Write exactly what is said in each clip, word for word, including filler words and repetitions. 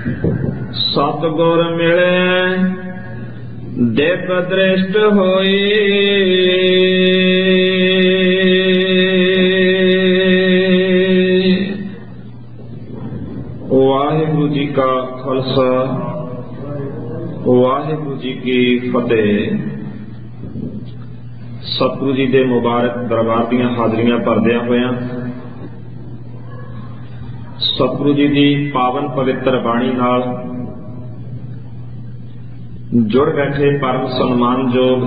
सतगुर मिले दिप दृष्ट होई, वाहिगुरु जी का खालसा वाहिगुरु जी की फतेह। सतगुरु जी के मुबारक दरबार दीयां हाजरियां भरदियां होयां सतगुरु जी की पावन पवित्र बाणी नाल जुड़ बैठे परम सन्मानयोग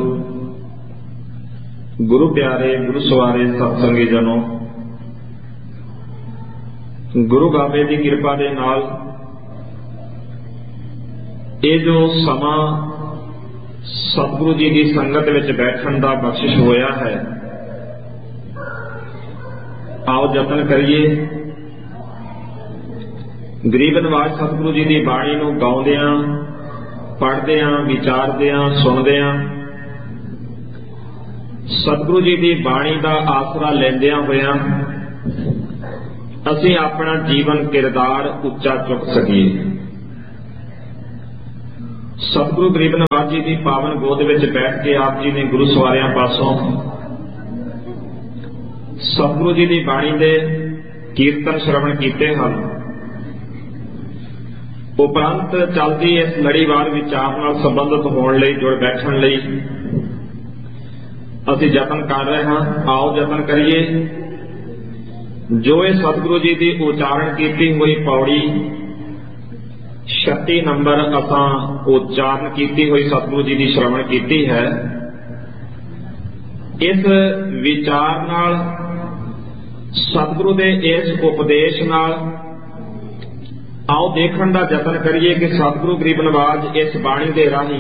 गुरु प्यारे गुरु सवारे सत्संगी जनों, गुरु बाबे की कृपा दे नाल ये जो समा सतगुरु जी की संगत विच बैठण दा बख्शिश होया है, आओ यतन करिए गरीब नवाज सतगुरु जी की बाणी नूं गाउंदियां पढ़दियां विचारदियां सुनदियां सतगुरु जी की बाणी का आसरा लैंदियां होयां असीं अपना जीवन किरदार उच्चा चुक सकीए। सतगुरु गरीब नवाज जी की पावन गोद विच बैठ के आप जी ने गुरु सवारियां पासों सतगुरु जी की बाणी दे कीर्तन श्रवण कीते हैं। उपरंत चलती इस लड़ीवार विचार नाल संबंधित होने लई जुड़ बैठण लई असीं यतन कर रहे हैं। आओ यतन करिए जो ये सतगुरु जी की उच्चारण की हुई पौड़ी छत्ती नंबर असां उच्चारण की हुई सतगुरु जी की श्रवण की है, इस विचार नाल सतगुरु के इस उपदेश नाल आओ देखण दा यतन करिए कि सतगुरु गरीब नवाज इस बाणी दे राही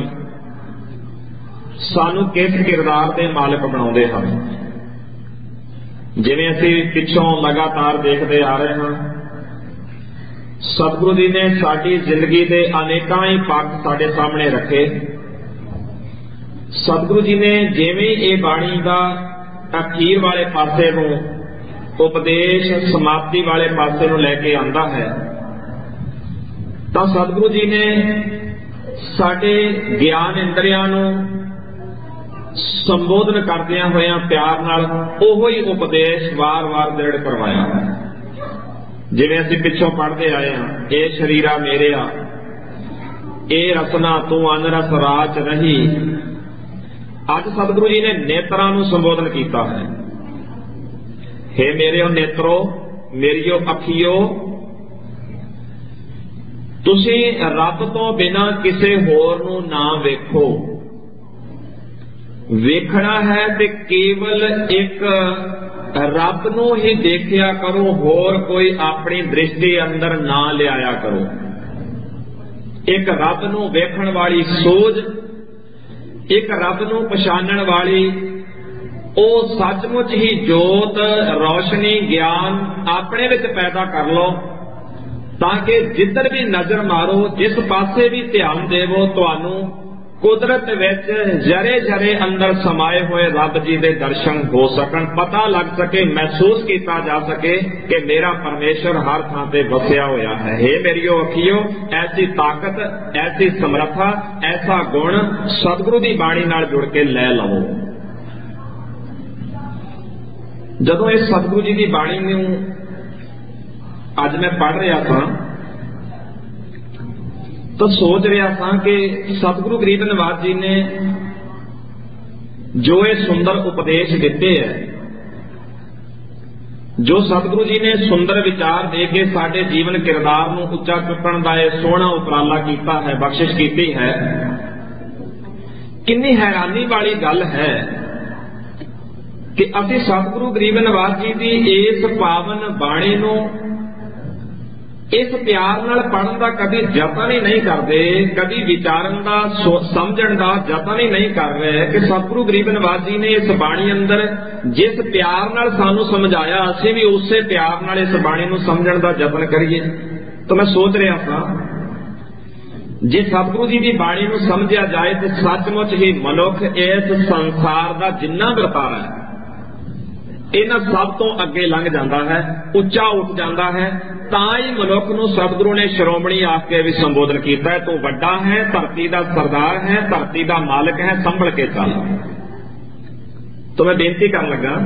सानू किस किरदार के मालिक बनाउंदे हन। जिवें असीं पिछों लगातार देखते आ रहे हैं, सतगुरु जी ने साडी जिंदगी के अनेकां ही पक्ष साडे सामने रखे। सतगुरु जी ने जिवें ये बाणी का अखीर वाले पासे नूं उपदेश समाप्ति वाले पासे नूं लैके आंदा है, तो सतगुरु जी ने साडे ज्ञान इंद्रियां नूं संबोधन करदियां होइयां प्यार नाल ओहो ही उपदेश वार वार दृढ़ करवाया। जिवें असीं पिछों पढ़ते आए हैं, ए शरीरा मेरेया ए रसना तू अनरस राच रही। अज सतगुरु जी ने नेत्रां नूं संबोधन किया है। हे मेरेओ नेत्रो मेरियो अखियो, तुसीं रब तो बिना किसे होर नूं ना वेखो। वेखना है ते केवल एक रब नूं ही देखिया करो, होर कोई अपनी दृष्टि अंदर ना लियाया करो। एक रब नूं वेखण वाली सोच, एक रब नूं पछाणन वाली ओ सचमुच ही जोत रोशनी ज्ञान अपने विच पैदा कर लो, ताकि जिधर भी नजर मारो जिस पासे भी ध्यान देवो तुहानू कुदरत विच जरे जरे अंदर समाये हुए रब जी दे दर्शन हो सकन, पता लग सके, महसूस किया जा सके कि मेरा परमेश्वर हर थां ते वसिया होया है। हे मेरियो अखियो, ऐसी ताकत ऐसी समर्था ऐसा गुण सतगुरु की बाणी नाल जुड़ के लै लवो। जदों इस सतगुरु जी की बाणी नूं अज मैं पढ़ रहा था तो सोच रहा था कि सतगुरु गरीब नवाज जी ने जो ये सुंदर उपदेश दिते है, जो सतगुरु जी ने सुंदर विचार दे के साडे जीवन किरदार नूं उच्चा चुकण दा ये सोहना उपराला कीता है, बख्शिश की है, कितनी हैरानी वाली गल है कि असीं सतगुरु गरीब नवाज जी की इस पावन बाणी नूं इस प्यार नाल पढ़न का कभी यतन ही नहीं करते, कभी विचारन का समझण का यतन ही नहीं कर रहे कि सतगुरु गरीब नवाज जी ने इस बाणी अंदर जिस प्यार नाल सानू समझाया असीं भी उसे प्यार नाल इस बाणी नूं समझण का यतन करिए। तो मैं सोच रहा था जे सतगुरु जी की बाणी नूं समझिया जाए तो सचमुच ही मनुख इस संसार का जिन्ना वरतारा है इन्हां सब तो अगे लंघ जाता है, उच्चा उठ जाता है। तां ही मनुख नूं सतगुरु ने श्रोमणी आख के भी संबोधन किया है, तू वड्डा है, धरती का सरदार है, धरती का मालिक है, संभल के चल। तो मैं बेनती कर लगा,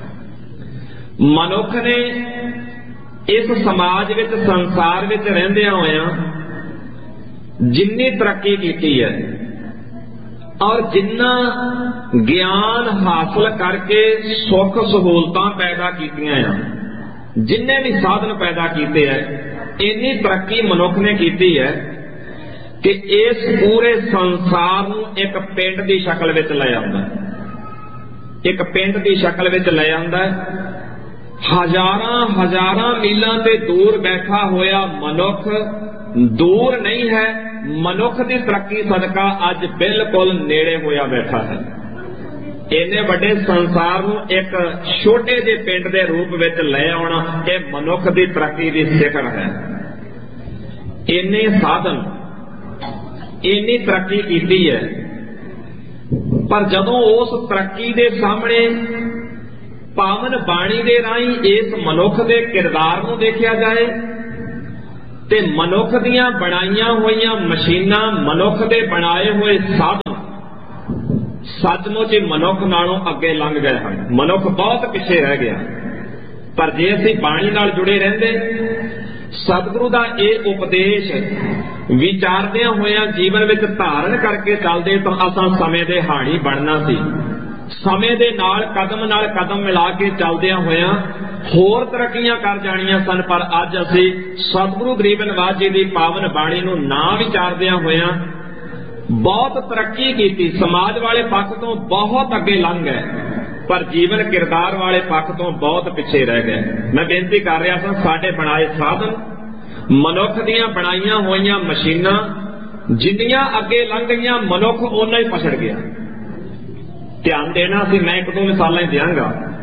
मनुख ने इस समाज विच संसार विच रहिंदियां होइयां जिन्नी तरक्की की है और जिन्ना ज्ञान हासिल करके सुख सहूलतां पैदा कीतियां हैं, जिन्ने भी साधन पैदा किए हैं, इन्नी तरक्की मनुख ने की है कि इस पूरे संसार नूं एक पिंड की शक्ल विच ले आउंदा है, एक पिंड की शक्ल विच ले आउंदा है। हजारां हजारां मीलों से दूर बैठा होया मनुख दूर नहीं है, मनुख की तरक्की सदका अज बिल्कुल नेड़े होया बैठा है। इन्ने बड़े संसार नूं एक छोटे जे पिंड के रूप में ले आउणा यह मनुख की तरक्की की सिखर है। इन्ने साधन इन्नी तरक्की की है, पर जदों उस तरक्की के सामने पावन बाणी दे राही इस मनुख के किरदार नूं देखिया जाए ते मनुख दियां बनाईयां होईयां मशीनां, मनुख दे बनाए हुए साधन सचमुच ही मनुख नालों अगे लंघ गए हैं। मनुख बहुत पिछे रह गया। पर जे असीं बाणी नाल जुड़े रहंदे, सतगुरु दा इह उपदेश विचारदियां होइयां जीवन विच धारण करके चलदे तां असां समय दे हाणी बनना सी। समय दे नाल कदम नाल कदम मिला के चलदियां होइयां होर तरक्कियां कर जाणियां सन। पर अज असीं सतगुरु गरीब नवाज जी की पावन बाणी नूं ना विचारदियां होइयां बहुत तरक्की की, समाज वाले पक्ष तो बहुत अगे लंघ गए, पर जीवन किरदार वाले पक्ष तो बहुत पिछे रह गए। मैं बेनती कर रहा था, साडे बनाए साधन, मनुख दियां बनाईयां होईयां मशीनां जिन्नियां अगे लंघ गईयां, मनुख उन्ना ही पछड़ गया। ध्यान देना सी, मैं एक दो मिसालां ही देंगा।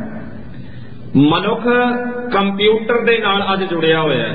मनुख कंप्यूटर दे नाल अज जुड़िया होया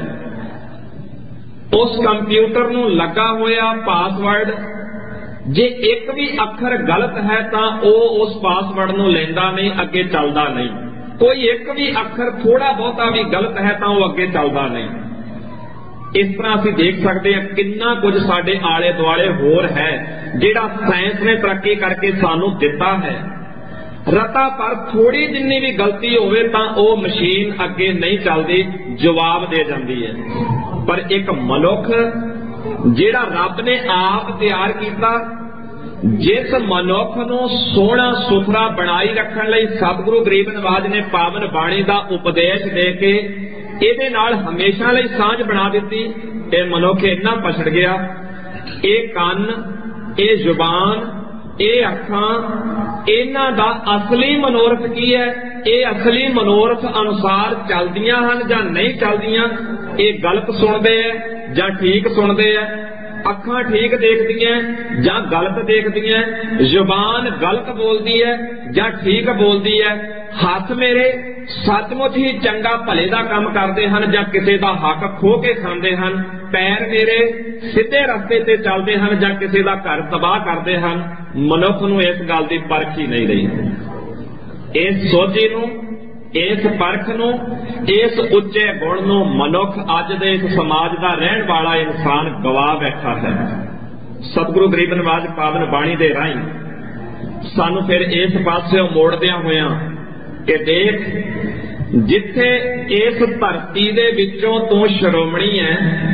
है। उस कंप्यूटर नूं लगा होया पासवर्ड, जे एक भी अखर गलत है तो वह उस पासवर्ड नूं लैंदा नहीं, अगे चलदा नहीं। कोई एक भी अखर थोड़ा बहुता भी गलत है तो वह अगे चलदा नहीं। इस तरह असीं देख सकते हैं कितना कुछ साडे आले दुआले होर है जिहड़ा साइंस ने तरक्की करके सानूं दिता है। रता पर थोड़ी जिन्नी भी गलती होवे तां ओह मशीन अगे नहीं चलदी, जवाब दे जाती है। पर एक मनुख जिहड़ा रब ने आप तैयार किया, जिस मनुख नूं सोहना सुथरा बनाई रखण लई सतगुरु गरीब नवाज ने पावन बाणी का उपदेश दे के ਇਹਦੇ ਨਾਲ हमेशा ਲਈ ਸਾਂਝ ਬਣਾ ਦਿੱਤੀ। ਇਹ ਮਨੁੱਖ ਇੰਨਾ ਪਛੜ ਗਿਆ। ਇਹ ਕੰਨ, ਇਹ ਜ਼ੁਬਾਨ, ਇਹ ਅੱਖਾਂ, ਇਹਨਾਂ ਦਾ ਅਸਲੀ ਮਨੋਰਥ ਕੀ ਹੈ? ਇਹ ਅਸਲੀ ਮਨੋਰਥ ਅਨੁਸਾਰ ਚੱਲਦੀਆਂ ਹਨ ਜਾਂ ਨਹੀਂ ਚੱਲਦੀਆਂ? ਇਹ ਗਲਤ ਸੁਣਦੇ ਹੈ ਜਾਂ ਠੀਕ ਸੁਣਦੇ ਹੈ? ਅੱਖਾਂ ਠੀਕ ਦੇਖਦੀਆਂ ਜਾਂ ਗਲਤ ਦੇਖਦੀਆਂ? ਜ਼ੁਬਾਨ ਗਲਤ ਬੋਲਦੀ ਹੈ ਜਾਂ ਠੀਕ ਬੋਲਦੀ ਹੈ? ਹੱਥ ਮੇਰੇ सचमुच ही चंगा भले का काम करते हैं या किसी का हक खो के खाते हैं? पैर मेरे सीधे रस्ते से चलते हैं या किसी का घर तबाह करते हैं? मनुख नूं इस गल की परख ही नहीं रही। इस सोझी नूं, इस परख नूं, इस उच्चे गुण नूं मनुख अज दे इस समाज का रहन वाला इंसान गवा बैठा है। सतगुरु गरीब नवाज पावन बाणी दे राही सानूं फिर इस पासे मोड़दियां होइयां कि देख, जिथे इस धरती दे विचों तू श्रोमणी है,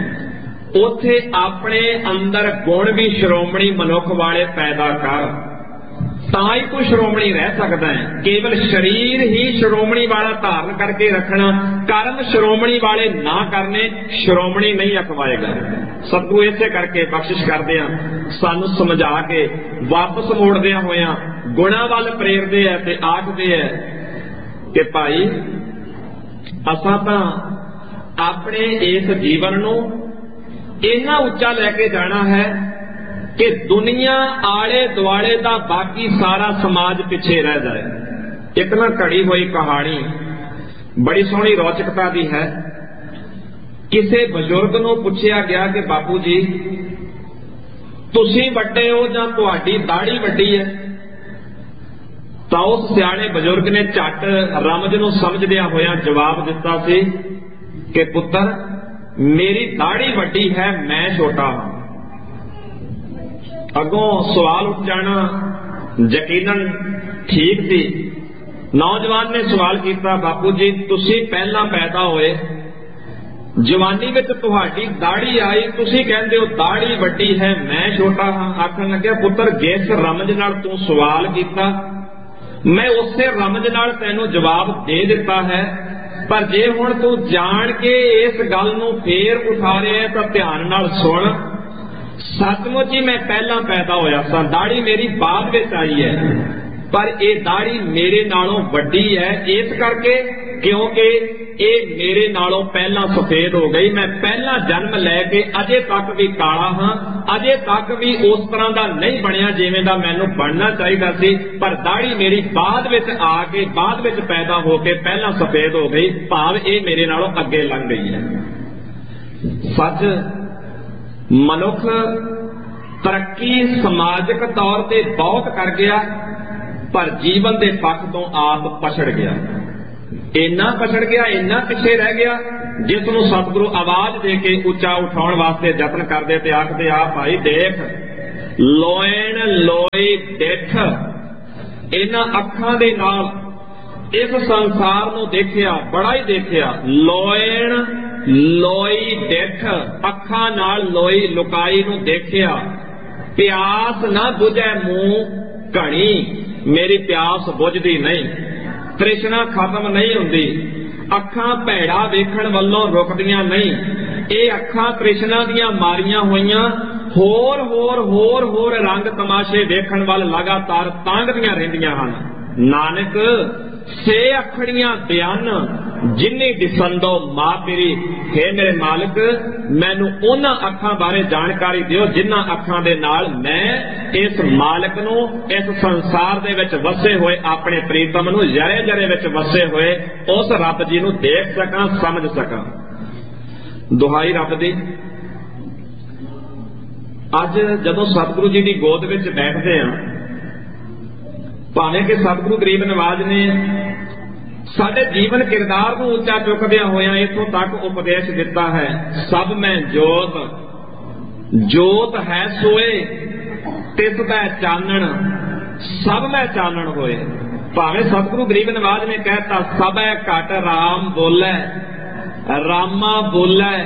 उथे अपने अंदर गुण भी श्रोमणी मनुख वाले पैदा कर, तां ही तू श्रोमणी रह सकता है। केवल शरीर ही श्रोमणी वाला धारण करके रखना, कर्म श्रोमणी वाले ना करने श्रोमणी नहीं अखवाएगा। सतगुरु इसे करके बख्शिश करदे आ सानू समझा के वापस मोड़दियां होइयां गुणां वल प्रेरदे आ ते आखदे आ कि भाई असां तां अपने इस जीवन नूं इन्ना उच्चा लैके जाना है कि दुनिया आले दुआले दा बाकी सारा समाज पिछे रह जाए। एक ना घड़ी हुई कहानी बड़ी सोहनी रोचकता दी है। किसी बजुर्ग नूं पुछया गया कि बापू जी तुसीं वड्डे हो जां तुहाडी दाढ़ी वड्डी है? ਤਾਂ ਉਸ ਸਿਆਣੇ ਬਜ਼ੁਰਗ ਨੇ ਝੱਟ ਰਮਜ ਨੂੰ ਸਮਝਦਿਆਂ ਹੋਇਆਂ ਜਵਾਬ ਦਿੱਤਾ ਸੀ ਕਿ ਪੁੱਤਰ, ਮੇਰੀ ਦਾੜੀ ਵੱਡੀ ਹੈ, ਮੈਂ ਛੋਟਾ ਹਾਂ। ਅੱਗੋਂ ਸਵਾਲ ਉੱਠ ਜਾਣਾ ਯਕੀਨਨ ਠੀਕ ਸੀ। ਨੌਜਵਾਨ ਨੇ ਸਵਾਲ ਕੀਤਾ, ਬਾਪੂ ਜੀ ਤੁਸੀਂ ਪਹਿਲਾਂ ਪੈਦਾ ਹੋਏ, ਜਵਾਨੀ ਵਿੱਚ ਤੁਹਾਡੀ ਦਾੜੀ ਆਈ, ਤੁਸੀਂ ਕਹਿੰਦੇ ਹੋ ਦਾੜੀ ਵੱਡੀ ਹੈ, ਮੈਂ ਛੋਟਾ ਹਾਂ। ਆਖਣ ਲੱਗਿਆ, ਪੁੱਤਰ ਜਿਸ ਰਮਜ ਨਾਲ ਤੂੰ ਸਵਾਲ ਕੀਤਾ ਮੈਂ ਉਸੇ ਰਮਜ ਨਾਲ ਤੈਨੂੰ ਜਵਾਬ ਦੇ ਦਿੱਤਾ ਹੈ, ਪਰ ਜੇ ਹੁਣ ਤੂੰ ਜਾਣ ਕੇ ਇਸ ਗੱਲ ਨੂੰ ਫੇਰ ਉਠਾ ਰਿਹਾ ਹੈ ਤਾਂ ਧਿਆਨ ਨਾਲ ਸੁਣ। ਸੱਚਮੁੱਚ ਹੀ ਮੈਂ ਪਹਿਲਾਂ ਪੈਦਾ ਹੋਇਆ ਸਾਂ, ਦਾੜੀ ਮੇਰੀ ਬਾਅਦ ਵਿੱਚ ਆਈ ਹੈ, ਪਰ ਇਹ ਦਾੜੀ ਮੇਰੇ ਨਾਲੋਂ ਵੱਡੀ ਹੈ ਇਸ ਕਰਕੇ ਕਿਉਂਕਿ ਇਹ ਮੇਰੇ ਨਾਲੋਂ ਪਹਿਲਾਂ ਸਫੇਦ ਹੋ ਗਈ। ਮੈਂ ਪਹਿਲਾਂ ਜਨਮ ਲੈ ਕੇ ਅਜੇ ਤੱਕ ਵੀ ਕਾਲਾ ਹਾਂ, ਅਜੇ ਤੱਕ ਵੀ ਉਸ ਤਰ੍ਹਾਂ ਦਾ ਨਹੀਂ ਬਣਿਆ ਜਿਵੇਂ ਦਾ ਮੈਨੂੰ ਬਣਨਾ ਚਾਹੀਦਾ ਸੀ, ਪਰ ਦਾੜੀ ਮੇਰੀ ਬਾਅਦ ਵਿੱਚ ਆ ਕੇ ਬਾਅਦ ਵਿੱਚ ਪੈਦਾ ਹੋ ਕੇ ਪਹਿਲਾਂ ਸਫੇਦ ਹੋ ਗਈ, ਭਾਵ ਇਹ ਮੇਰੇ ਨਾਲੋਂ ਅੱਗੇ ਲੰਘ ਗਈ ਹੈ। ਸੱਚ, ਮਨੁੱਖ ਤਰੱਕੀ ਸਮਾਜਿਕ ਤੌਰ ਤੇ ਬਹੁਤ ਕਰ ਗਿਆ, ਪਰ ਜੀਵਨ ਦੇ ਪੱਖ ਤੋਂ ਆਪ ਪਛੜ ਗਿਆ। ਇੰਨਾ ਪਛੜ ਗਿਆ, ਇੰਨਾ ਪਿੱਛੇ ਰਹਿ ਗਿਆ, ਜਿਸ ਨੂੰ ਸਤਿਗੁਰੂ ਆਵਾਜ਼ ਦੇ ਕੇ ਉੱਚਾ ਉਠਾਉਣ ਵਾਸਤੇ ਯਤਨ ਕਰਦੇ ਤੇ ਆਖਦੇ, ਆ ਭਾਈ ਦੇਖ, ਲੋਇਣ ਲੋਈ ਡਿੱਠ, ਇਹਨਾਂ ਅੱਖਾਂ ਦੇ ਨਾਲ ਇਸ ਸੰਸਾਰ ਨੂੰ ਦੇਖਿਆ, ਬੜਾ ਹੀ ਦੇਖਿਆ। ਲੋਇਣ ਲੋਈ ਡਿੱਠ, ਅੱਖਾਂ ਨਾਲ ਲੋਈ ਲੁਕਾਈ ਨੂੰ ਦੇਖਿਆ। ਪਿਆਸ ਨਾ ਬੁਝੈ ਮੂੰਹ ਘਣੀ, ਮੇਰੀ ਪਿਆਸ ਬੁਝਦੀ ਨਹੀਂ, ਤ੍ਰਿਸ਼ਨਾ ਖਤਮ ਨਹੀਂ ਹੁੰਦੀ। ਅੱਖਾਂ ਭੈੜਾ ਵੇਖਣ ਵੱਲੋਂ ਰੁਕਦੀਆਂ ਨਹੀਂ, ਇਹ ਅੱਖਾਂ ਤ੍ਰਿਸ਼ਨਾ ਦੀਆਂ ਮਾਰੀਆਂ ਹੋਈਆਂ ਹੋਰ ਹੋਰ ਹੋਰ ਹੋਰ ਰੰਗ ਤਮਾਸ਼ੇ ਵੇਖਣ ਵੱਲ ਲਗਾਤਾਰ ਤਾਂਘਦੀਆਂ ਰਹਿੰਦੀਆਂ ਹਨ। ਨਾਨਕ ਸੇ ਅੱਖੜੀਆਂ ਬਿਆਨ ਜਿੰਨੀ ਦਿਸੰਦੋ ਮਾਂ ਤੇਰੀ, ਹੈ ਮੇਰੇ ਮਾਲਕ ਮੈਨੂੰ ਉਹਨਾਂ ਅੱਖਾਂ ਬਾਰੇ ਜਾਣਕਾਰੀ ਦਿਓ ਜਿਨ੍ਹਾਂ ਅੱਖਾਂ ਦੇ ਨਾਲ ਮੈਂ ਇਸ ਮਾਲਕ ਨੂੰ, ਇਸ ਸੰਸਾਰ ਦੇ ਵਿੱਚ ਵਸੇ ਹੋਏ ਆਪਣੇ ਪ੍ਰੀਤਮ ਨੂੰ, ਜਰੇ ਜਰੇ ਵਿੱਚ ਵਸੇ ਹੋਏ ਉਸ ਰੱਬ ਜੀ ਨੂੰ ਦੇਖ ਸਕਾਂ, ਸਮਝ ਸਕਾਂ। ਦੁਹਾਈ ਰੱਬ ਦੀ। ਅੱਜ ਜਦੋਂ ਸਤਿਗੁਰੂ ਜੀ ਦੀ ਗੋਦ ਵਿੱਚ ਬੈਠਦੇ ਹਾਂ, ਭਾਵੇਂ ਕਿ ਸਤਿਗੁਰੂ ਗਰੀਬ ਨਵਾਜ ਨੇ ਸਾਡੇ ਜੀਵਨ ਕਿਰਦਾਰ ਨੂੰ ਉੱਚਾ ਚੁੱਕਦਿਆਂ ਹੋਇਆਂ ਇੱਥੋਂ ਤੱਕ ਉਪਦੇਸ਼ ਦਿੱਤਾ ਹੈ, ਸਭ ਮੈਂ ਜੋਤ, ਜੋਤ ਹੈ ਸੋਏ ਤਿਸ ਦਾ ਚਾਨਣ, ਸਭ ਮੈਂ ਚਾਨਣ ਹੋਏ। ਭਾਵੇਂ ਸਤਿਗੁਰੂ ਗਰੀਬ ਨਵਾਜ ਨੇ ਕਹਿਤਾ, ਸਭੈ ਘਟ ਰਾਮ ਬੋਲੇ, ਰਾਮਾ ਬੋਲੇ,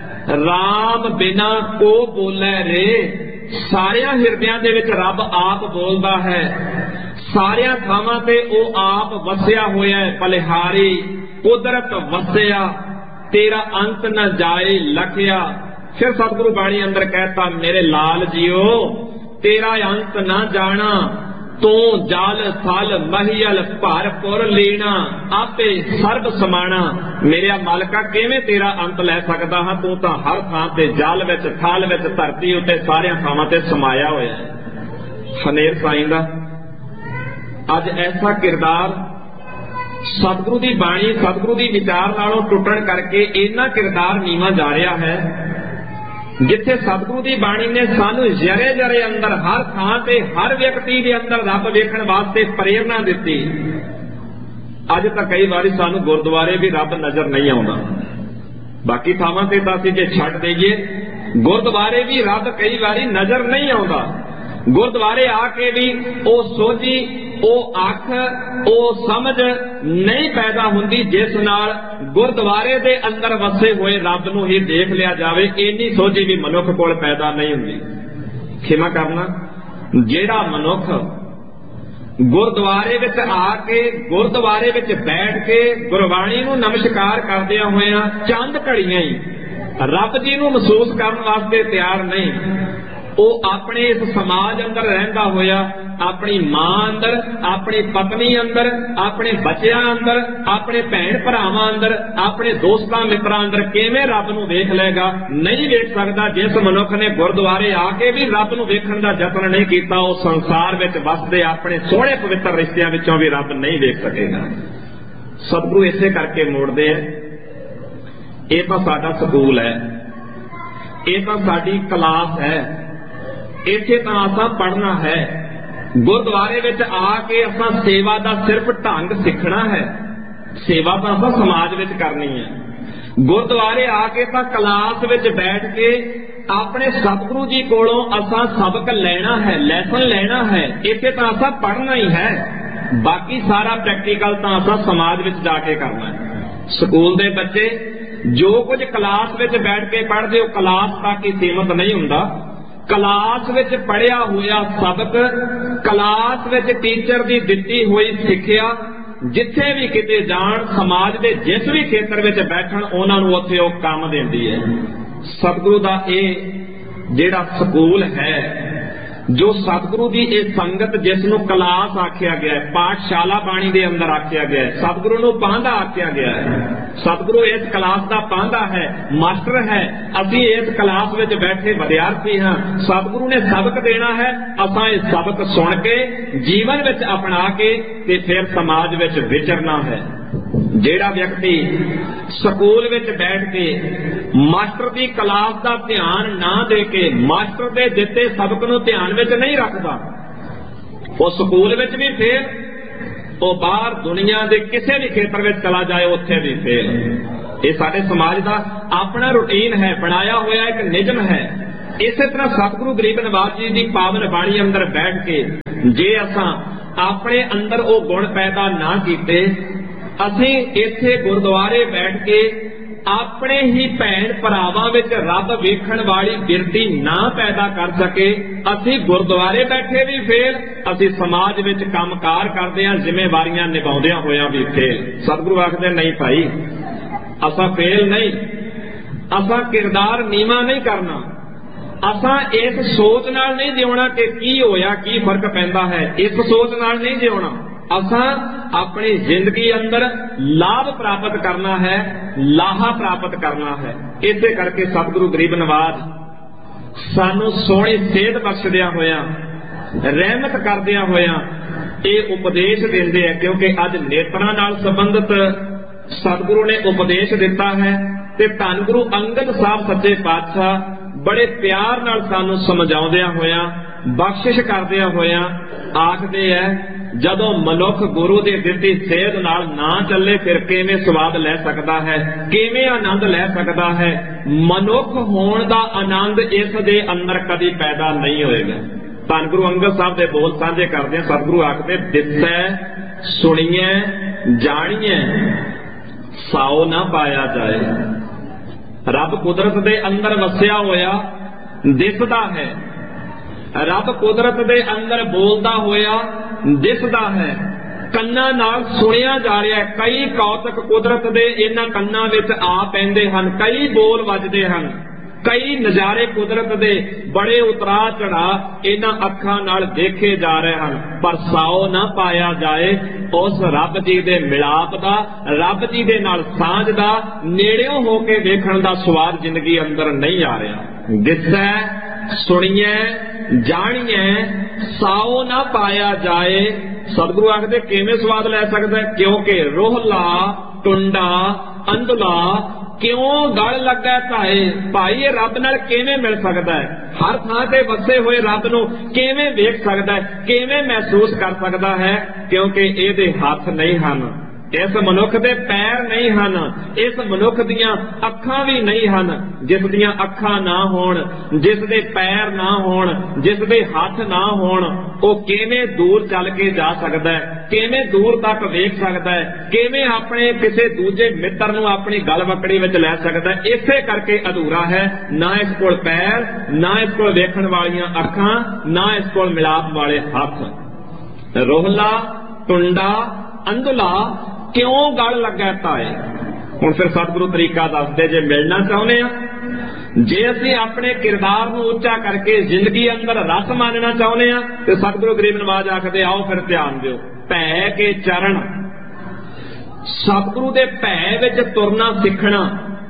ਰਾਮ ਬਿਨਾ ਕੋ ਬੋਲੇ ਰੇ। ਸਾਰਿਆਂ ਹਿਰਦਿਆਂ ਦੇ ਵਿੱਚ ਰੱਬ ਆਪ ਬੋਲਦਾ ਹੈ, ਸਾਰਿਆਂ ਥਾਵਾਂ ਤੇ ਉਹ ਆਪ ਵਸਿਆ ਹੋਇਆ ਹੈ। ਬਲਿਹਾਰੀ ਕੁਦਰਤ ਵਸਿਆ, ਤੇਰਾ ਅੰਤ ਨਾ ਜਾਏ ਲਖਿਆ। ਫਿਰ ਸਤਿਗੁਰੂ ਬਾਣੀ ਅੰਦਰ ਕਹਿਤਾ, ਮੇਰੇ ਲਾਲ ਜੀਓ ਤੇਰਾ ਅੰਤ ਨਾ ਜਾਣਾ, ਤੂੰ ਜਲ ਥਲ ਮਹੀਲ ਭਰਪੁਰ ਲੀਣਾ, ਆਪੇ ਸਰਬ ਸਮਾਣਾ। ਮੇਰੇ ਮਾਲਕਾ ਕਿਵੇਂ ਤੇਰਾ ਅੰਤ ਲੈ ਸਕਦਾ ਹਾਂ, ਤੂੰ ਤਾਂ ਹਰ ਥਾਂ ਤੇ ਜਲ ਵਿੱਚ, ਥਲ ਵਿੱਚ, ਧਰਤੀ ਉੱਤੇ ਸਾਰਿਆਂ ਥਾਵਾਂ ਤੇ ਸਮਾਇਆ ਹੋਇਆ ਹੈ। ਹਨੇਰ ਸਾਈਂ ਦਾ ਅੱਜ ਐਸਾ ਕਿਰਦਾਰ ਸਤਿਗੁਰੂ ਦੀ ਬਾਣੀ, ਸਤਿਗੁਰੂ ਦੀ ਵਿਚਾਰ ਨਾਲੋਂ ਟੁੱਟਣ ਕਰਕੇ ਇੰਨਾ ਕਿਰਦਾਰ ਨੀਵਾਂ ਜਾ ਰਿਹਾ ਹੈ। ਜਿੱਥੇ ਸਤਿਗੁਰੂ ਦੀ ਬਾਣੀ ਨੇ ਸਾਨੂੰ ਜਰੇ ਜਰੇ ਅੰਦਰ, ਹਰ ਥਾਂ ਤੇ, ਹਰ ਵਿਅਕਤੀ ਦੇ ਅੰਦਰ ਰੱਬ ਵੇਖਣ ਵਾਸਤੇ ਪ੍ਰੇਰਨਾ ਦਿੱਤੀ, ਅੱਜ ਤਾਂ ਕਈ ਵਾਰੀ ਸਾਨੂੰ ਗੁਰਦੁਆਰੇ ਵੀ ਰੱਬ ਨਜ਼ਰ ਨਹੀਂ ਆਉਂਦਾ। ਬਾਕੀ ਥਾਵਾਂ ਤੇ ਤਾਂ ਅਸੀਂ ਜੇ ਛੱਡ ਦੇਈਏ, ਗੁਰਦੁਆਰੇ ਵੀ ਰੱਬ ਕਈ ਵਾਰੀ ਨਜ਼ਰ ਨਹੀਂ ਆਉਂਦਾ। ਗੁਰਦੁਆਰੇ ਆ ਕੇ ਵੀ ਉਹ ਸੋਝੀ, ਉਹ ਅੱਖ, ਉਹ ਸਮਝ ਨਹੀਂ ਪੈਦਾ ਹੁੰਦੀ ਜਿਸ ਨਾਲ ਗੁਰਦੁਆਰੇ ਦੇ ਅੰਦਰ ਵਸੇ ਹੋਏ ਰੱਬ ਨੂੰ ਹੀ ਦੇਖ ਲਿਆ ਜਾਵੇ। ਇੰਨੀ ਸੋਝੀ ਵੀ ਮਨੁੱਖ ਕੋਲ ਪੈਦਾ ਨਹੀਂ ਹੁੰਦੀ। ਖਿਮਾ ਕਰਨਾ, ਜਿਹੜਾ ਮਨੁੱਖ ਗੁਰਦੁਆਰੇ ਵਿੱਚ ਆ ਕੇ, ਗੁਰਦੁਆਰੇ ਵਿੱਚ ਬੈਠ ਕੇ ਗੁਰਬਾਣੀ ਨੂੰ ਨਮਸਕਾਰ ਕਰਦਿਆਂ ਹੋਇਆਂ ਚੰਦ ਘੜੀਆਂ ਹੀ ਰੱਬ ਜੀ ਨੂੰ ਮਹਿਸੂਸ ਕਰਨ ਵਾਸਤੇ ਤਿਆਰ ਨਹੀਂ, ਉਹ ਆਪਣੇ ਇਸ ਸਮਾਜ ਅੰਦਰ ਰਹਿੰਦਾ ਹੋਇਆ, ਆਪਣੀ ਮਾਂ ਅੰਦਰ, ਆਪਣੀ ਪਤਨੀ ਅੰਦਰ, ਆਪਣੇ ਬੱਚਿਆਂ ਅੰਦਰ, ਆਪਣੇ ਭੈਣ ਭਰਾਵਾਂ ਅੰਦਰ, ਆਪਣੇ ਦੋਸਤਾਂ ਮਿੱਤਰਾਂ ਅੰਦਰ ਕਿਵੇਂ ਰੱਬ ਨੂੰ ਵੇਖ ਲਏਗਾ? ਨਹੀਂ ਵੇਖ ਸਕਦਾ। ਜਿਸ ਮਨੁੱਖ ਨੇ ਗੁਰਦੁਆਰੇ ਆ ਕੇ ਵੀ ਰੱਬ ਨੂੰ ਵੇਖਣ ਦਾ ਯਤਨ ਨਹੀਂ ਕੀਤਾ, ਉਹ ਸੰਸਾਰ ਵਿੱਚ ਵਸਦੇ ਆਪਣੇ ਸੋਹਣੇ ਪਵਿੱਤਰ ਰਿਸ਼ਤਿਆਂ ਵਿੱਚੋਂ ਵੀ ਰੱਬ ਨਹੀਂ ਵੇਖ ਸਕੇਗਾ। ਸਤਿਗੁਰੂ ਇਸੇ ਕਰਕੇ ਮੋੜਦੇ ਆ, ਇਹ ਤਾਂ ਸਾਡਾ ਸਕੂਲ ਹੈ, ਇਹ ਤਾਂ ਸਾਡੀ ਕਲਾਸ ਹੈ, ਇੱਥੇ ਤਾਂ ਆਸਾਂ ਪੜ੍ਹਨਾ ਹੈ, ਗੁਰਦੁਆਰੇ ਵਿੱਚ ਆ ਕੇ ਆਪਾਂ ਸੇਵਾ ਦਾ ਸਿਰਫ ਢੰਗ ਸਿੱਖਣਾ ਹੈ। ਸੇਵਾ ਤਾਂ ਆਪਾਂ ਸਮਾਜ ਵਿੱਚ ਕਰਨੀ ਹੈ। ਗੁਰਦੁਆਰੇ ਆ ਕੇ ਤਾਂ ਕਲਾਸ ਵਿੱਚ ਬੈਠ ਕੇ ਆਪਣੇ ਸਤਿਗੁਰੂ ਜੀ ਕੋਲੋਂ ਅਸਾਂ ਸਬਕ ਲੈਣਾ ਹੈ, ਲੈਸਨ ਲੈਣਾ ਹੈ। ਇੱਥੇ ਤਾਂ ਅਸਾਂ ਪੜ੍ਹਨਾ ਹੀ ਹੈ, ਬਾਕੀ ਸਾਰਾ ਪ੍ਰੈਕਟੀਕਲ ਤਾਂ ਅਸਾਂ ਸਮਾਜ ਵਿੱਚ ਜਾ ਕੇ ਕਰਨਾ ਹੈ। ਸਕੂਲ ਦੇ ਬੱਚੇ ਜੋ ਕੁਝ ਕਲਾਸ ਵਿੱਚ ਬੈਠ ਕੇ ਪੜ੍ਹਦੇ, ਉਹ ਕਲਾਸ ਤੱਕ ਹੀ ਸੀਮਤ ਨਹੀਂ ਹੁੰਦਾ। ਕਲਾਸ ਵਿੱਚ ਪੜ੍ਹਿਆ ਹੋਇਆ ਸਬਕ, ਕਲਾਸ ਵਿੱਚ ਟੀਚਰ ਦੀ ਦਿੱਤੀ ਹੋਈ ਸਿੱਖਿਆ, ਜਿੱਥੇ ਵੀ ਕਿਤੇ ਜਾਣ, ਸਮਾਜ ਦੇ ਜਿਸ ਵੀ ਖੇਤਰ ਵਿੱਚ ਬੈਠਣ, ਉਹਨਾਂ ਨੂੰ ਉੱਥੇ ਉਹ ਕੰਮ ਦਿੰਦੀ ਹੈ। ਸਤਿਗੁਰੂ ਦਾ ਇਹ ਜਿਹੜਾ ਸਕੂਲ ਹੈ, ਜੋ ਸਤਿਗੁਰੂ ਦੀ ਇਹ ਸੰਗਤ ਜਿਸ ਨੂੰ ਕਲਾਸ ਆਖਿਆ ਗਿਆ ਹੈ, ਪਾਠਸ਼ਾਲਾ ਬਾਣੀ ਦੇ ਅੰਦਰ ਆਖਿਆ ਗਿਆ ਹੈ, ਸਤਿਗੁਰੂ ਨੂੰ ਪਾਂਧਾ ਆਖਿਆ ਗਿਆ ਹੈ। ਸਤਿਗੁਰੂ ਇਸ ਕਲਾਸ ਦਾ ਪਾਂਧਾ ਹੈ, ਮਾਸਟਰ ਹੈ। ਅਸੀਂ ਇਸ ਕਲਾਸ ਵਿੱਚ ਬੈਠੇ ਵਿਦਿਆਰਥੀ ਹਾਂ। ਸਤਿਗੁਰੂ ਨੇ ਸਬਕ ਦੇਣਾ ਹੈ, ਅਸਾਂ ਇਹ ਸਬਕ ਸੁਣ ਕੇ ਜੀਵਨ ਵਿੱਚ ਅਪਣਾ ਕੇ ਤੇ ਫਿਰ ਸਮਾਜ ਵਿੱਚ ਵਿਚਰਨਾ ਹੈ। ਜਿਹੜਾ ਵਿਅਕਤੀ ਸਕੂਲ ਵਿੱਚ ਬੈਠ ਕੇ ਮਾਸਟਰ ਦੀ ਕਲਾਸ ਦਾ ਧਿਆਨ ਨਾ ਦੇ ਕੇ ਮਾਸਟਰ ਦੇ ਦਿੱਤੇ ਸਬਕ ਨੂੰ ਧਿਆਨ ਵਿੱਚ ਨਹੀਂ ਰੱਖਦਾ, ਉਹ ਸਕੂਲ ਵਿੱਚ ਵੀ ਫੇਲ, ਉਹ ਬਾਹਰ ਦੁਨੀਆ ਦੇ ਕਿਸੇ ਵੀ ਖੇਤਰ ਵਿੱਚ ਚਲਾ ਜਾਏ ਉੱਥੇ ਵੀ ਫੇਲ। ਇਹ ਸਾਡੇ ਸਮਾਜ ਦਾ ਆਪਣਾ ਰੂਟੀਨ ਹੈ, ਬਣਾਇਆ ਹੋਇਆ ਇੱਕ ਨਿਯਮ ਹੈ। ਇਸੇ ਤਰ੍ਹਾਂ ਸਤਿਗੁਰੂ ਗਰੀਬ ਨਿਵਾਸ ਜੀ ਦੀ ਪਾਵਨ ਬਾਣੀ ਅੰਦਰ ਬੈਠ ਕੇ ਜੇ ਅਸਾਂ ਆਪਣੇ ਅੰਦਰ ਉਹ ਗੁਣ ਪੈਦਾ ਨਾ ਕੀਤੇ, ਅਸੀਂ ਇੱਥੇ ਗੁਰਦੁਆਰੇ ਬੈਠ ਕੇ ਆਪਣੇ ਹੀ ਭੈਣ ਭਰਾਵਾਂ ਵਿੱਚ ਰੱਬ ਵੇਖਣ ਵਾਲੀ ਬਿਰਤੀ ਨਾ ਪੈਦਾ ਕਰ ਸਕੇ, ਅਸੀਂ ਗੁਰਦੁਆਰੇ ਬੈਠੇ ਵੀ ਫੇਲ, ਅਸੀਂ ਸਮਾਜ ਵਿੱਚ ਕੰਮਕਾਰ ਕਰਦਿਆਂ ਜ਼ਿੰਮੇਵਾਰੀਆਂ ਨਿਭਾਉਂਦਿਆਂ ਹੋਇਆਂ ਵੀ ਫੇਲ। ਸਤਿਗੁਰੂ ਆਖਦੇ ਨਹੀਂ ਭਾਈ, ਅਸਾਂ ਫੇਲ ਨਹੀਂ, ਅਸਾਂ ਕਿਰਦਾਰ ਨੀਵਾਂ ਨਹੀਂ ਕਰਨਾ, ਅਸਾਂ ਇਸ ਸੋਚ ਨਾਲ ਨਹੀਂ ਜਿਉਣਾ ਕਿ ਕੀ ਹੋਇਆ, ਕੀ ਫਰਕ ਪੈਂਦਾ ਹੈ, ਇਸ ਸੋਚ ਨਾਲ ਨਹੀਂ ਜਿਉਣਾ। ਅਸਾਂ ਆਪਣੀ ਜ਼ਿੰਦਗੀ ਅੰਦਰ ਲਾਭ ਪ੍ਰਾਪਤ ਕਰਨਾ ਹੈ, ਲਾਹਾ ਪ੍ਰਾਪਤ ਕਰਨਾ ਹੈ। ਇਸੇ ਕਰਕੇ ਸਤਿਗੁਰੂ ਗਰੀਬ ਨਿਵਾਜ ਸਾਨੂੰ ਸੋਹਣੀ ਸਿਹਤ ਬਖਸ਼ਦਿਆਂ ਹੋਇਆਂ, ਰਹਿਮਤ ਕਰਦਿਆਂ ਹੋਇਆਂ ਇਹ ਉਪਦੇਸ਼ ਦਿੰਦੇ ਆ, ਕਿਉਂਕਿ ਅੱਜ ਨੇਤਰਾਂ ਨਾਲ ਸੰਬੰਧਿਤ ਸਤਿਗੁਰੂ ਨੇ ਉਪਦੇਸ਼ ਦਿੱਤਾ ਹੈ ਤੇ ਧੰਨ ਗੁਰੂ ਅੰਗਦ ਸਾਹਿਬ ਸੱਚੇ ਪਾਤਸ਼ਾਹ ਬੜੇ ਪਿਆਰ ਨਾਲ ਸਾਨੂੰ ਸਮਝਾਉਂਦਿਆਂ ਹੋਇਆਂ, ਬਖਸ਼ਿਸ਼ ਕਰਦਿਆਂ ਹੋਇਆਂ ਆਖਦੇ ਹੈ, ਜਦੋਂ ਮਨੁੱਖ ਗੁਰੂ ਦੀ ਦਿੱਤੀ ਸੇਧ ਨਾਲ ਨਾ ਚੱਲੇ ਫਿਰ ਕਿਵੇਂ ਸਵਾਦ ਲੈ ਸਕਦਾ ਹੈ, ਕਿਵੇਂ ਆਨੰਦ ਲੈ ਸਕਦਾ ਹੈ। ਮਨੁੱਖ ਹੋਣ ਦਾ ਆਨੰਦ ਇਸ ਦੇ ਅੰਦਰ ਕਦੀ ਪੈਦਾ ਨਹੀਂ ਹੋਏਗਾ। ਧੰਨ ਗੁਰੂ ਅੰਗਦ ਸਾਹਿਬ ਦੇ ਬੋਲ ਸਾਂਝੇ ਕਰਦੇ ਆ। ਸਤਿਗੁਰੂ ਆਖਦੇ, ਦਿਸੈ ਸੁਣੀਐ ਜਾਣੀਐ ਸਾਉ ਨਾ ਪਾਇਆ ਜਾਏ। ਰੱਬ ਕੁਦਰਤ ਦੇ ਅੰਦਰ ਵਸਿਆ ਹੋਇਆ ਦਿਸਦਾ ਹੈ, ਰੱਬ ਕੁਦਰਤ ਦੇ ਅੰਦਰ ਬੋਲਦਾ ਹੋਇਆ ਦਿਸਦਾ ਹੈ, ਕੰਨਾਂ ਨਾਲ ਸੁਣਿਆ ਜਾ ਰਿਹਾ ਹੈ। ਕਈ ਕੌਤਕ ਕੁਦਰਤ ਦੇ ਇਹਨਾਂ ਕੰਨਾਂ ਵਿੱਚ ਆ ਪੈਂਦੇ ਹਨ, ਕਈ ਬੋਲ ਵੱਜਦੇ ਹਨ, ਕਈ ਨਜ਼ਾਰੇ ਕੁਦਰਤ ਦੇ ਬੜੇ ਉਤਰਾ ਚੜਾ ਇਹਨਾਂ ਅੱਖਾਂ ਨਾਲ ਦੇਖੇ ਜਾ ਰਹੇ ਹਨ, ਪਰ ਸਾਉ ਨਾ ਪਾਇਆ ਜਾਏ ਉਸ ਰੱਬ ਜੀ ਦੇ ਮਿਲਾਪ ਦਾ, ਰੱਬ ਜੀ ਦੇ ਨਾਲ ਸਾਂਝ ਦਾ, ਨੇੜਿਓਂ ਹੋ ਕੇ ਵੇਖਣ ਦਾ ਸਵਾਦ ਜ਼ਿੰਦਗੀ ਅੰਦਰ ਨਹੀਂ ਆ ਰਿਹਾ। ਦਿਸੈ ਸੁਣੀਐ ਜਾਣੀਐ ਸਾਉ ਨਾ ਪਾਇਆ ਜਾਏ। ਸਤਿਗੁਰੂ ਆਖਦੇ ਕਿਵੇਂ ਸਵਾਦ ਲੈ ਸਕਦਾ, ਕਿਉਂਕਿ ਰੋਹਲਾ ਟੁੰਡਾ ਅੰਧਲਾ ਕਿਉਂ ਗਲ ਲੱਗਾ ਧਾਏ। ਭਾਈ ਇਹ ਰੱਬ ਨਾਲ ਕਿਵੇਂ ਮਿਲ ਸਕਦਾ ਹੈ, ਹਰ ਥਾਂ ਤੇ ਵਸੇ ਹੋਏ ਰੱਬ ਨੂੰ ਕਿਵੇਂ ਵੇਖ ਸਕਦਾ ਹੈ, ਕਿਵੇਂ ਮਹਿਸੂਸ ਕਰ ਸਕਦਾ ਹੈ, ਕਿਉਂਕਿ ਇਹਦੇ ਹੱਥ ਨਹੀਂ ਹਨ, ਇਸ ਮਨੁੱਖ ਦੇ ਪੈਰ ਨਹੀਂ ਹਨ, ਇਸ ਮਨੁੱਖ ਦੀਆਂ ਅੱਖਾਂ ਵੀ ਨਹੀਂ ਹਨ। ਜਿਸ ਦੀਆਂ ਅੱਖਾਂ ਨਾ ਹੋਣ, ਜਿਸ ਦੇ ਪੈਰ ਨਾ ਹੋਣ, ਜਿਸ ਦੇ ਹੱਥ ਨਾ ਹੋਣ, ਉਹ ਕਿਵੇਂ ਦੂਰ ਚੱਲ ਕੇ ਜਾ ਸਕਦਾ ਹੈ, ਕਿਵੇਂ ਦੂਰ ਤੱਕ ਵੇਖ ਸਕਦਾ ਹੈ, ਕਿਵੇਂ ਆਪਣੇ ਕਿਸੇ ਦੂਜੇ ਮਿੱਤਰ ਨੂੰ ਆਪਣੀ ਗਲਵਕੜੀ ਵਿੱਚ ਲੈ ਸਕਦਾ ਹੈ। ਇਸੇ ਕਰਕੇ ਅਧੂਰਾ ਹੈ, ਨਾ ਇਸ ਕੋਲ ਪੈਰ, ਨਾ ਇਸ ਕੋਲ ਵੇਖਣ ਵਾਲੀਆਂ ਅੱਖਾਂ, ਨਾ ਇਸ ਕੋਲ ਮਿਲਾਪ ਵਾਲੇ ਹੱਥ। ਰੋਹਲਾ ਟੁੰਡਾ ਅੰਧਲਾ ਕਿਉਂ ਗਲ ਲੱਗਾ ਤਾਏ। ਹੁਣ ਫਿਰ ਸਤਿਗੁਰੂ ਤਰੀਕਾ ਦੱਸਦੇ, ਜੇ ਮਿਲਣਾ ਚਾਹੁੰਦੇ ਆ, ਜੇ ਅਸੀਂ ਆਪਣੇ ਕਿਰਦਾਰ ਨੂੰ ਉੱਚਾ ਕਰਕੇ ਜ਼ਿੰਦਗੀ ਅੰਦਰ ਰਸ ਮਾਨਣਾ ਚਾਹੁੰਦੇ ਆ, ਤੇ ਸਤਿਗੁਰੂ ਗਰੀਬ ਨਿਵਾਜ ਆਖਦੇ, ਆਓ ਫਿਰ ਧਿਆਨ ਦਿਓ। ਭੈ ਕੇ ਚਰਨ, ਸਤਿਗੁਰੂ ਦੇ ਭੈ ਵਿੱਚ ਤੁਰਨਾ ਸਿੱਖਣਾ,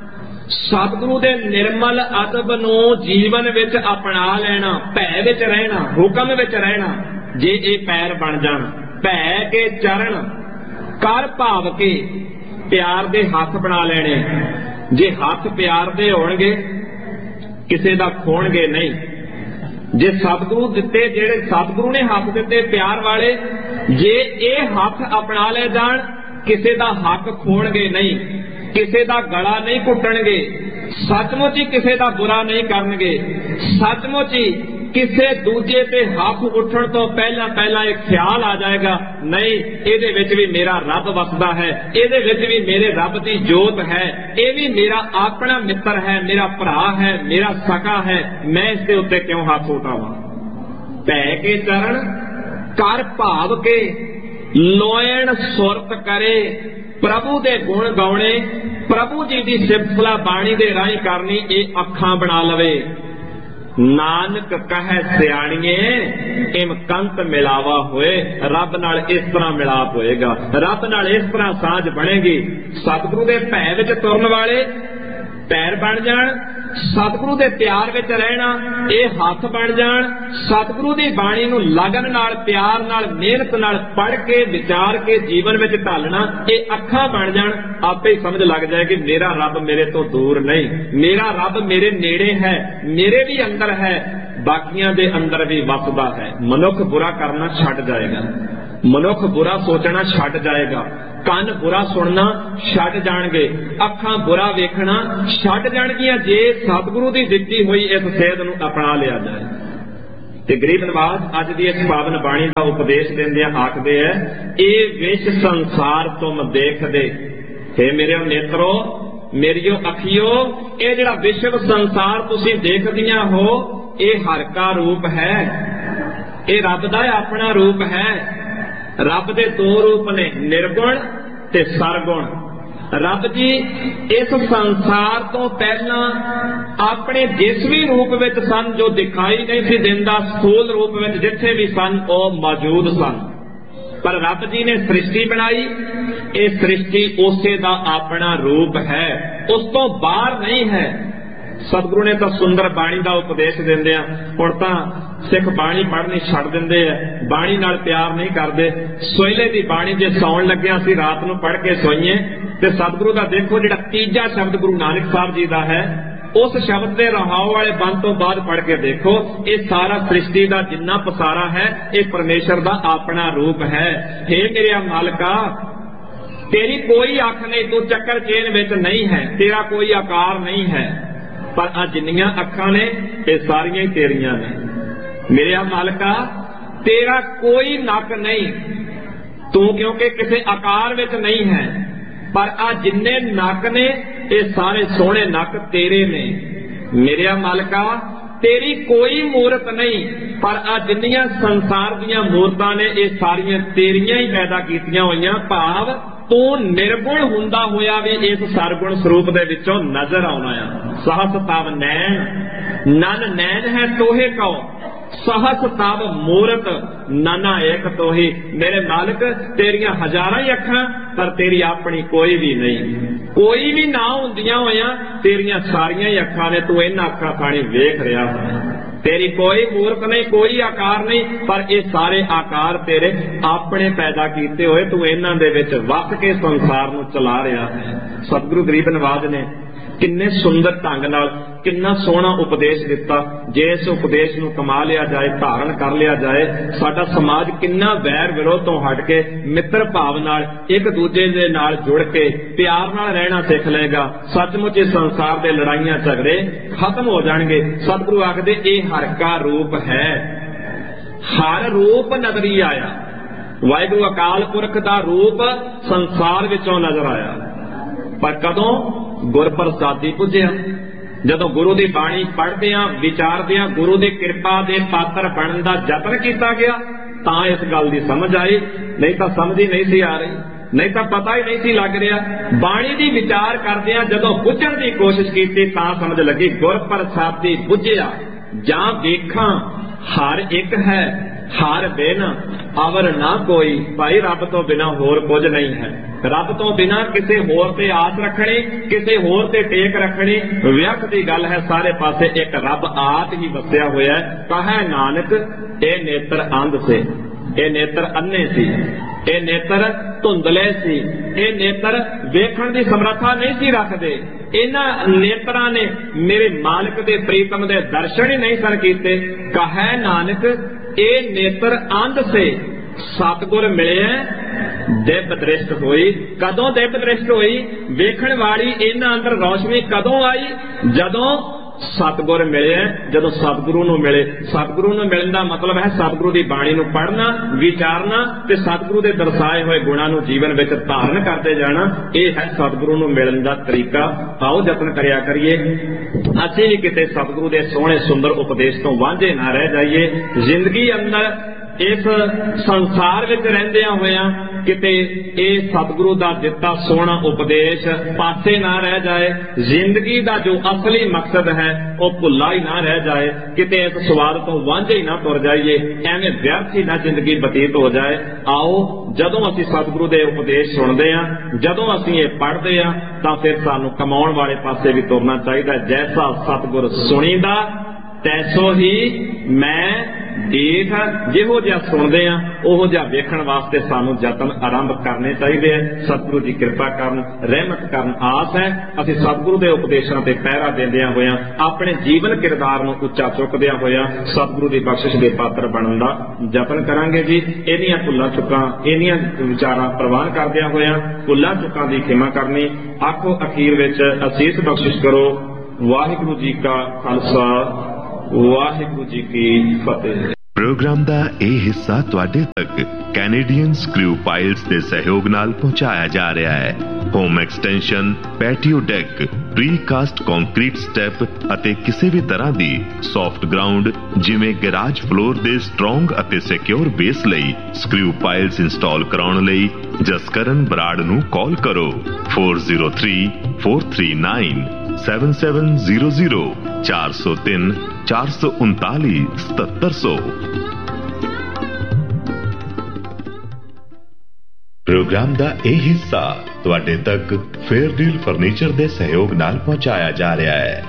ਸਤਿਗੁਰੂ ਦੇ ਨਿਰਮਲ ਅਦਬ ਨੂੰ ਜੀਵਨ ਵਿੱਚ ਅਪਣਾ ਲੈਣਾ, ਭੈ ਵਿੱਚ ਰਹਿਣਾ, ਹੁਕਮ ਵਿੱਚ ਰਹਿਣਾ। ਜੇ ਇਹ ਪੈਰ ਬਣ ਜਾਣ, ਭੈ ਕੇ ਚਰਨ, ਕਰ ਭਾਵ ਕੇ ਪਿਆਰ ਦੇ ਹੱਥ ਬਣਾ ਲੈਣੇ। ਜੇ ਹੱਥ ਪਿਆਰ ਦੇ ਹੋਣਗੇ, ਕਿਸੇ ਦਾ ਖੋਣਗੇ ਨਹੀਂ, जे सतगुरु दिते, जेड़े सतगुरु ने हथ दिते प्यार वाले, जे ये हथ अपना ले जान, किसी का हक खोणगे नहीं, किसी का गला नहीं घुटणगे, सचमुच ही किसी का बुरा नहीं करनगे, सचमुच ही किसी दूजे ते हक उठण तो पहला पहला एक ख्याल आ जाएगा, नहीं इहदे विच भी मेरा रब वसदा है, इहदे विच भी मेरे रब की जोत है, ये भी मेरा अपना मित्र है, मेरा भरा है, मेरा सका है, मैं इसके उत्ते क्यों हाथ उठावां। पै के चरण कर भाव के लोयण सुरत करे, प्रभु दे गुण गाउने, प्रभु जी की सिफत सलाह बाणी दे राही करनी, ये अखां बना लवे। नानक कहे सियाणिए इम कंत मिलावा होए, रब नाल इस तरह मिलाप होएगा, रब नाल इस तरह साझ बनेगी। सतगुरु दे भै विच तुरन वाले पैर बन जाण, सतगुरु दे प्यार विच रहना ये हथ बन जाण, सतगुरु दी बाणी नूं लगन नाल प्यार नाल मेहनत नाल पढ़ के विचार के जीवन विच ढालना ये अखां बन जाण। आपे ही समझ लग जाए कि मेरा रब मेरे तो दूर नहीं, मेरा रब मेरे नेड़े है, मेरे भी अंदर है, बाकियां दे अंदर भी वसदा है। मनुख बुरा करना छड्ड जाएगा, मनुख बुरा सोचना छड्ड जाएगा, कान बुरा सुनना छड्ड जाणगे, अखां बुरा वेखना छड्ड जाणगियां जे सतगुरु दी दित्ती होई इस सेध नूं अपना लिया जाए। ते गरीब नवाज अज दी इस पावन बाणी दा उपदेश दिंदियां आखदे है, ए विश संसार तुम देखदे, हे मेरे नेत्रो मेरियो अखियो, ये जिहड़ा विश्व संसार तुसीं देखदियां हो ये हर का रूप है, ये रब दा अपना रूप है। रब दे दो रूप ने, निर्गुण ते सरगुण। रब जी इस संसार तो पहला अपने जिस भी रूप विच सन जो दिखाई नहीं सी दिंदा, स्थूल रूप विच जिथे भी सन वो मौजूद सन, पर रब जी ने सृष्टि बनाई, ये सृष्टि उसे दा अपना रूप है, उस तो बाहर नहीं है। सतगुरु ने तो सुंदर बाणी का उपदेश देंदे हुण तां सिख बाणी पढ़नी छड्ड दिंदे आ, बाणी नाल प्यार नहीं करते। सोहले की बाणी जे सौण लग्या असीं रात नूं पढ़ के सोईए ते सतगुरु का देखो जिहड़ा तीजा शब्द गुरु नानक साहब जी का है, उस शब्द के रहाव वाले बंद तो बाद पढ़ के देखो, ये सारा सृष्टि का जिन्ना पसारा है ये परमेश्वर का अपना रूप है। हे मेरे मालका तेरी कोई अख नहीं, तू चक्कर चेन विच नहीं है, तेरा कोई आकार नहीं है, पर आ जिन्नियां अखां ने ये सारियां ही तेरियां ने। मेरे मालका तेरा कोई नक नहीं, तू क्योंकि किसी आकार विच नहीं है, पर आ जिन्ने नक ने ये सारे सोहने नक तेरे ने। मेरे मालका तेरी कोई मूरत नहीं, पर आ जिन्नियां संसार दीयां मूरतां ने ये सारियां तेरियां ही पैदा कीतियां होईयां। भाव तू निर्गुण हुंदा होया भी इस सरगुण स्वरूप दे विचों नजर आउणा आ। सहस तव नैन नन नैन है तोहे कहो, सहस तव मूरत नाना एक तोही। मेरे मालिक तेरियां हजारां ही अखां, पर तेरी अपनी कोई भी नहीं, कोई भी ना हुंदियां होया तेरियां सारियां ही अखां ने, तू इन्हां अखां थाणी वेख रिहा है। तेरी कोई मूर्त नहीं, कोई आकार नहीं, पर ये सारे आकार तेरे अपने पैदा किए हुए, तू इन्हां दे विच वस के संसार नूं चला रहा है। सतगुरु गरीब नवाज ने किन्ने सुंदर ढंग नाल किन्ना सोहना उपदेश दिता। जे इस उपदेश नूं कमा लिया जाए, धारण कर लिया जाए, साडा समाज किन्ना वैर विरोध तो हट के मित्र भाव नाल एक दूजे दे नाल जुड़ के प्यार नाल रहना सीख लेगा। सचमुच इस संसार दे लड़ाइयां झगड़े खत्म हो जाएंगे। सतगुरु आखदे ये हर का रूप है, हर रूप नजरी आया। वाहिगुरू अकाल पुरख दा रूप संसार विचों नजर आया, पर कदों गुरप्रसादी पुज्या, जदों गुरु की बाणी पढ़दियां विचारदियां गुरु की कृपा के पात्र बनने का जतन किया गया, तां इस गल की समझ आई, नहीं तो समझ ही नहीं सी आ रही, नहीं तो पता ही नहीं सी लग रहा। बाणी की विचार करदियां जदों बुझण की कोशिश की तां समझ लगी गुरप्रसादी बुझिया। जां वेखां हर एक है, हर बिन अवर ना कोई। भाई रब तो बिना होर कुछ नहीं है, रब तो बिना किसी होर ते आस रखनी, किसी होर ते टेक रखनी व्यर्थ की गल है। सारे पासे एक रब आप ही वसिया होया है। कहे नानक ए नेत्र अंध से, ए नेत्र अन्ने सी, ए नेत्र धुंधले सी, ए नेत्र वेखण की समर्था नहीं सी रखते, इन्हां नेत्रां ने मेरे मालिक दे प्रीतम दे दर्शन ही नहीं सन कीते। कहे नानक ए नेत्र अंध से सतगुर मिले दिव्य दृष्ट होई। कदों दिव्य दृष्ट होई? वेखण वाली इन्हां अंदर रोशनी कदों आई? जदों सतगुर मिले, जदों सतगुरु नूं मिले। सतगुरु नूं मिलण दा मतलब है सतगुरु दी बाणी नूं पढ़ना, विचारना ते सतगुरु दे दर्शाए होए गुणां नूं जीवन विच धारण करते जाना। यह है सतगुरु नूं मिलण दा तरीका। आओ यतन करिया करिए असीं भी किते सतगुरु दे सोहणे सुंदर उपदेश तो वांझे ना रह जाइए। जिंदगी अंदर इस संसार विच रहिंदियां होइयां किते इह सतगुरु दा दिता सोहना उपदेश पासे ना रह जाए। जिंदगी दा जो असली मकसद है वह भुला ही ना रह जाए। किते इस स्वाद तो वांझे ही ना तुर जाइए, एवें व्यर्थ ही ना जिंदगी बतीत हो जाए। आओ जदों असीं सतगुरु दे उपदेश सुणदे हां, जदों असीं इह पढ़दे हां तां फिर सानूं कमाउण वाले पासे भी तुरना चाहिदा। जैसा सतगुर सुणीदा तैसो ही मैं देख। जिहो जिहा सुणदे आ उहो जिहा वेखण वास्ते सानूं यतन आरंभ करने चाहिए। सतगुरु जी कृपा करन, रहमत करन। आस है असीं सतगुरु दे उपदेशां ते पहरा देंदियां होइयां अपने जीवन किरदार नूं उच्चा चुकदियां होइयां सतगुरु दी बख्शिश दे पात्र बनन दा यतन करांगे जी। इहदियां भुल्लां चुकां, इहदियां विचारां प्रवान करदियां होइयां भुल्लां चुकां दी खिमा करनी। आखो अखीर विच असीस बख्शिश करो। वाहिगुरू जी का खालसा, वाहिगुरू जी की फतेह। प्रोग्राम का यह हिस्सा तुहाडे तक कैनेडियन स्क्रू पाइल्स के सहयोग नाल पहुंचाया जा रहा है। Home extension, patio deck, pre cast concrete step अते किसी भी तरह की सॉफ्ट ग्राउंड जिवें गैराज फ्लोर के स्ट्रोंग अते सिक्योर बेस लई स्क्रू पाइल्स इंस्टॉल कराउण लई जसकरण बराड़ नूं कॉल करो four zero three four three nine seven seven zero zero चार सौ तीन चार सौ उनताली सतहत्तर सौ। प्रोग्राम का यह हिस्सा तुहाडे तक फेयर डील फर्नीचर के सहयोग नाल पहुंचाया जा रहा है।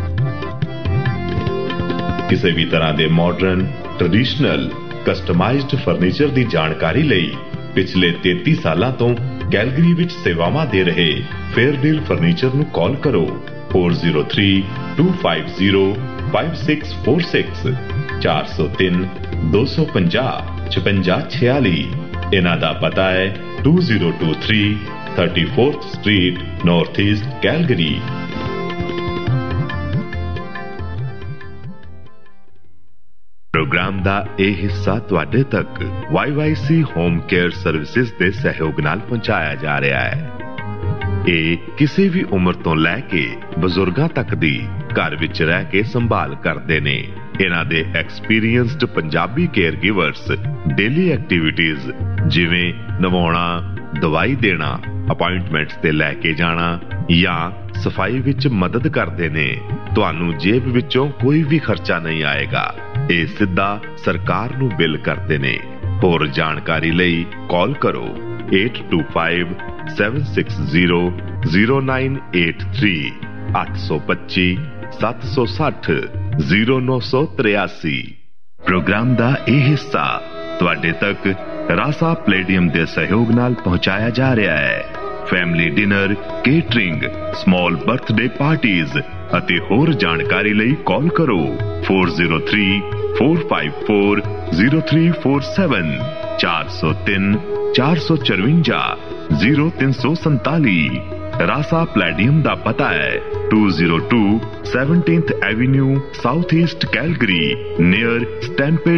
किसी भी तरह के मॉडर्न, ट्रेडिशनल, कस्टमाइज्ड फर्नीचर की जानकारी लई पिछले तैंती सालों तो कैलगरी विच सेवावां दे रहे फेयर डील फर्नीचर नूं कॉल करो four zero three to five zero five six four six चार सौ तीन दो सौ पंजाह छपंजा छियाली। इन्हां दा पता है to zero to three thirty fourth street north east Calgary. Programme दा यह हिस्सा तुहाडे तक Y Y C home care services के सहयोग नाल पहुंचाया जा रहा है। ये किसी भी उम्र तो लैके बजुर्गां तक दी घर विच रह के संभाल करते ने। इन्हां दे experienced Punjabi care givers daily activities जिवें नवाउणा, दवाई देना, अपॉइंटमेंट्स ते लैके जाना या सफाई विच मदद करते ने। तुहानू जेब विचों कोई भी खर्चा नहीं आएगा। ये सीधा सरकार नू बिल करते ने। होर जानकारी लई कॉल करो eight to five seven six zero zero nine eight three अठ सौ पच्ची सत्त सौ सठ जीरो नौ सौ तिरासी। प्रोग्राम का यह हिस्सा तुहाडे तक रासा प्लेडियम के सहयोग नाल पहुंचाया जा रहा है। Family dinner, catering, small birthday parties अते होर जानकारी लई कॉल करो four zero three four five four zero three four seven चार सौ तीन चार सौ चरवंजा जीरो तीन सौ संताली। रासा प्लेडियम दा पता है to zero to seventeenth Avenue south east Calgary near stampede